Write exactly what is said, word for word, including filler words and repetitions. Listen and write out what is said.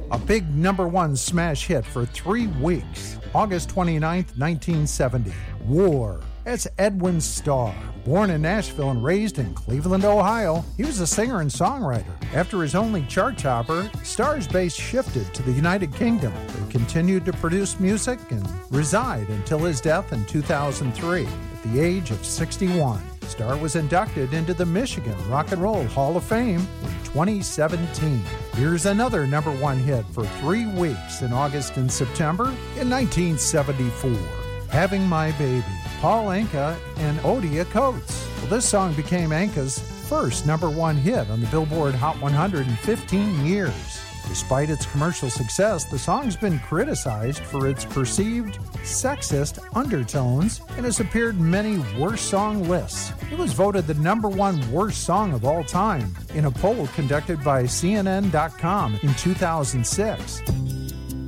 A big number one smash hit for three weeks. August twenty-ninth, nineteen seventy. War. That's Edwin Starr. Born in Nashville and raised in Cleveland, Ohio, he was a singer and songwriter. After his only chart topper, Starr's base shifted to the United Kingdom. He continued to produce music and reside until his death in two thousand three at the age of sixty-one. Starr was inducted into the Michigan Rock and Roll Hall of Fame in twenty seventeen. Here's another number one hit for three weeks in August and September in nineteen seventy-four. Having My Baby, Paul Anka and Odia Coates. Well, this song became Anka's first number one hit on the Billboard Hot one hundred in fifteen years. Despite its commercial success, the song's been criticized for its perceived sexist undertones and has appeared in many worst song lists. It was voted the number one worst song of all time in a poll conducted by C N N dot com in two thousand six.